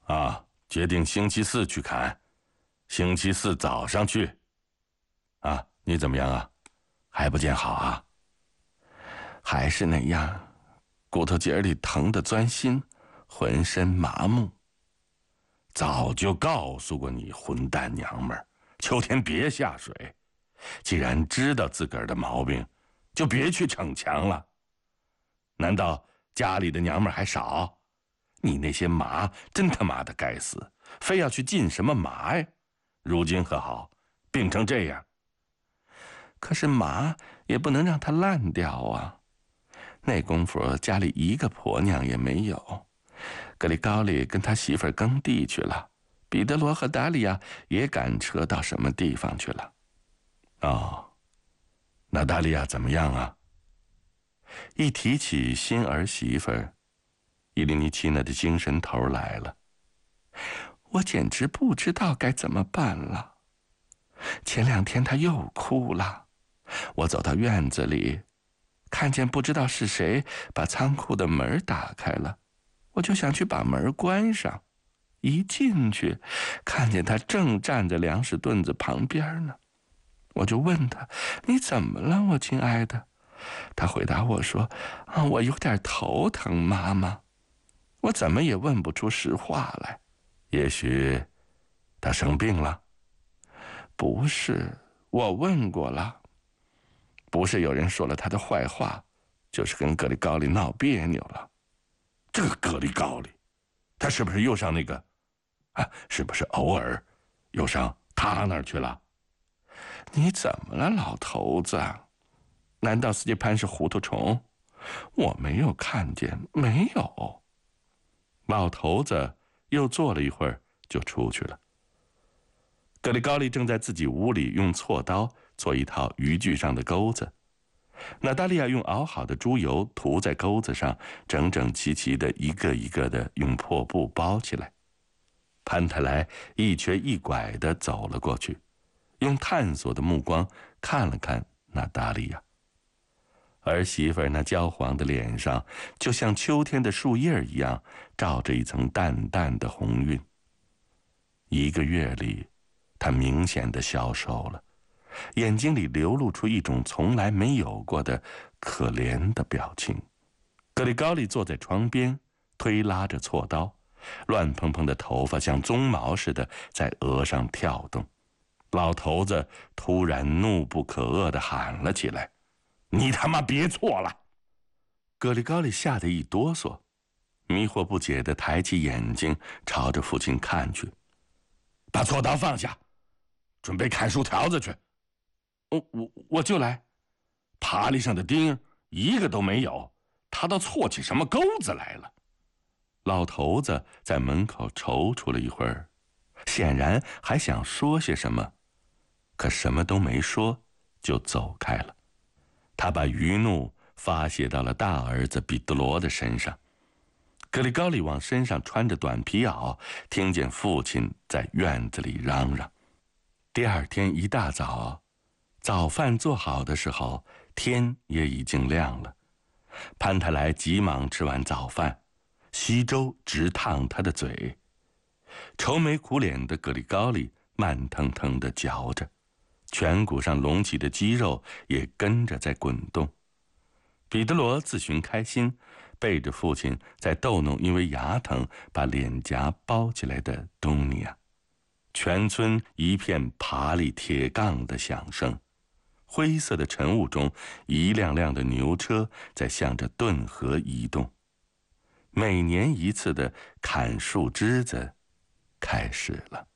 啊，决定星期四去砍，星期四早上去。啊，你怎么样啊？还不见好啊？ 还是那样，骨头节里疼得钻心，浑身麻木。 早就告诉过你，混蛋娘们儿，秋天别下水。既然知道自个儿的毛病，就别去逞强了。难道家里的娘们儿还少？你那些麻真他妈的该死，非要去进什么麻呀？如今可好，病成这样。 可是麻也不能让它烂掉啊。那功夫家里一个婆娘也没有，格里高利跟他媳妇儿耕地去了，彼得罗和达利亚也赶车到什么地方去了。 哦，那达利亚怎么样啊？ 一提起新儿媳妇儿，伊琳尼奇娜的精神头来了。我简直不知道该怎么办了。前2天她又哭了，我走到院子里，看见不知道是谁把仓库的门打开了，我就想去把门关上。一进去，看见她正站在粮食墩子旁边呢，我就问她：“你怎么了，我亲爱的？”她回答我说：“我有点头疼，妈妈。”我怎么也问不出实话来。 也许她生病了？ 不是，我问过了。不是有人说了他的坏话，就是跟格里高利闹别扭了。 这个格里高利，他是不是又上那个是不是偶尔又上他那儿去了？ 你怎么了，老头子？难道斯蒂潘是糊涂虫？我没有看见，没有。 老头子又坐了一会儿就出去了。格里高利正在自己屋里用锉刀做一套渔具上的钩子，娜达利亚用熬好的猪油涂在钩子上，整整齐齐的一个一个的用破布包起来。潘特莱一瘸一拐地走了过去，用探索的目光看了看娜达利亚。儿媳妇那焦黄的脸上，就像秋天的树叶一样，罩着一层淡淡的红晕。1个月里，她明显的消瘦了，眼睛里流露出一种从来没有过的可怜的表情。格里高利坐在窗边，推拉着锉刀，乱蓬蓬的头发像鬃毛似的在额上跳动。老头子突然怒不可遏地喊了起来：“你他妈别错了！”格里高利吓得一哆嗦，迷惑不解地抬起眼睛朝着父亲看去。“把锉刀放下，准备砍薯条子去。”“ 我就来。” 爬犁上的钉一个都没有，他倒错起什么钩子来了？老头子在门口踌躇了一会儿，显然还想说些什么，可什么都没说，就走开了。他把余怒发泄到了大儿子彼得罗的身上。格里高利往身上穿着短皮袄，听见父亲在院子里嚷嚷。第2天一大早，早饭做好的时候，天也已经亮了。潘特莱急忙吃完早饭，稀粥直烫他的嘴。愁眉苦脸的格里高利慢腾腾地嚼着，颧骨上隆起的肌肉也跟着在滚动。彼得罗自寻开心，背着父亲在逗弄因为牙疼把脸颊包起来的东尼亚。全村一片爬犁铁杠的响声，灰色的晨雾中，一辆辆的牛车在向着顿河移动。每年一次的砍树枝子开始了。